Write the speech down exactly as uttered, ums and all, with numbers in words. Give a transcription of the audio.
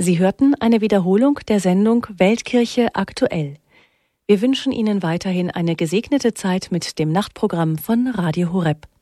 Sie hörten eine Wiederholung der Sendung Weltkirche aktuell. Wir wünschen Ihnen weiterhin eine gesegnete Zeit mit dem Nachtprogramm von Radio Horeb.